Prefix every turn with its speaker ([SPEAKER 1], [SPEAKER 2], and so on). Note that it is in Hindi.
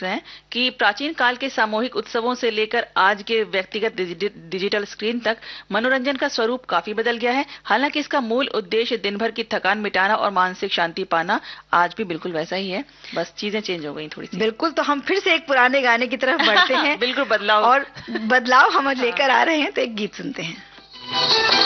[SPEAKER 1] देख रहे हैं कि प्राचीन काल के सामूहिक उत्सवों से लेकर आज के व्यक्तिगत डिजिटल स्क्रीन तक मनोरंजन का स्वरूप काफी बदल गया है। हालांकि इसका मूल उद्देश्य दिन भर की थकान मिटाना और मानसिक शांति पाना आज भी बिल्कुल वैसा ही है, बस चीजें चेंज हो गई थोड़ी सी।
[SPEAKER 2] बिल्कुल, तो हम फिर से एक पुराने गाने की तरफ बढ़ते हैं।
[SPEAKER 1] बिल्कुल बदलाव,
[SPEAKER 2] और बदलाव हम लेकर आ रहे हैं, तो एक गीत सुनते हैं।